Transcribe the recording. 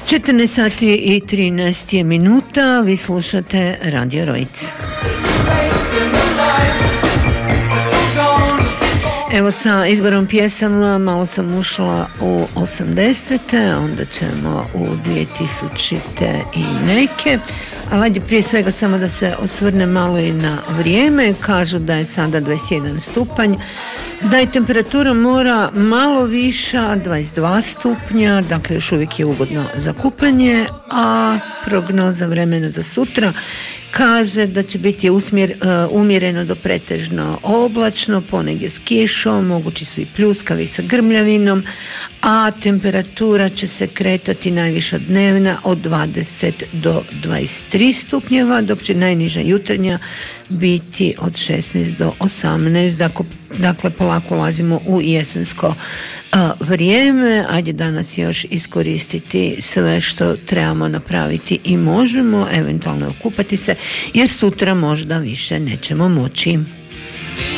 14 sati i 13 minuta, vi slušate Radio Rojc. Evo sa izborom pjesama malo sam ušla u 80. Onda ćemo u 2000. i neke. Ali ajde prije svega samo da se osvrne malo i na vrijeme. Kažu da je sada 21 stupanj, da je temperatura mora malo viša, 22 stupnja, dakle još uvijek je ugodno za kupanje, a prognoza vremena za sutra kaže da će biti umjereno do pretežno oblačno, ponegdje s kišom, mogući su i pljuskavi sa grmljavinom, a temperatura će se kretati najviša dnevna od 20 do 23 stupnjeva, dok će najniža jutarnja biti od 16 do 18, dakle polako ulazimo u jesensko vrijeme. Ajde danas još iskoristiti sve što trebamo napraviti i možemo, eventualno okupati se, jer sutra možda više nećemo moći.